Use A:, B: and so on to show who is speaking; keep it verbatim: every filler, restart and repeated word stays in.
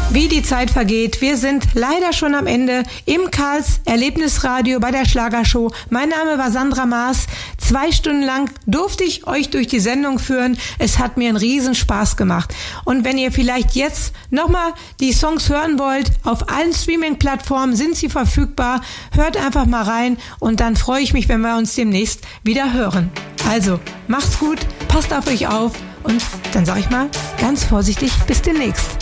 A: Wie die Zeit vergeht. Wir sind leider schon am Ende im Karls Erlebnisradio bei der Schlagershow. Mein Name war Sandra Maas. Zwei Stunden lang durfte ich euch durch die Sendung führen. Es hat mir einen riesen Spaß gemacht. Und wenn ihr vielleicht jetzt nochmal die Songs hören wollt, auf allen Streaming-Plattformen sind sie verfügbar. Hört einfach mal rein und dann freue ich mich, wenn wir uns demnächst wieder hören. Also, macht's gut, passt auf euch auf und dann sage ich mal ganz vorsichtig, bis demnächst.